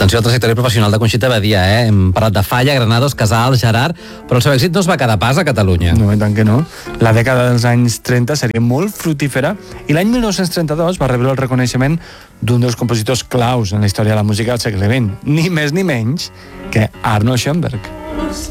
Atenció a la trajectòria professional de Conxita Badia, Hem parlat de Falla, Granados, Casals, Gerard, però el seu èxit no es va quedar pas a Catalunya. No, i tant que no. La dècada dels anys 30 seria molt fructífera i l'any 1932 va rebre el reconeixement d'un dels compositors claus en la història de la música del segle XX, ni més ni menys que Arnold Schoenberg.